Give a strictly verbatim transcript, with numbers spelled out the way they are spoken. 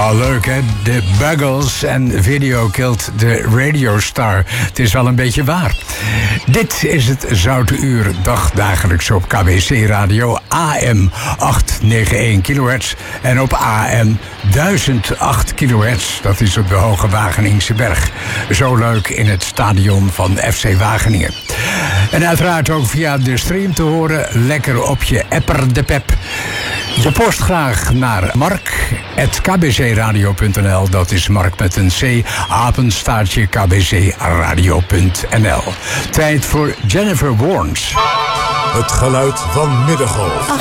Oh, leuk hè? De Buggles en Video Killed the Radio Star. Het is wel een beetje waar. Dit is het Zoute Uur, dagdagelijks op K B C Radio A M achthonderdeenennegentig kilohertz en op A M duizend acht kilohertz. Dat is op de Hoge Wageningse Berg. Zo leuk in het stadion van F C Wageningen. En uiteraard ook via de stream te horen, lekker op je apper de pep. Je post graag naar mark at k b c radio punt n l. Dat is Mark met een C, apenstaartje k b c radio punt n l. Tijd voor Jennifer Warnes. Het geluid van Middengolf.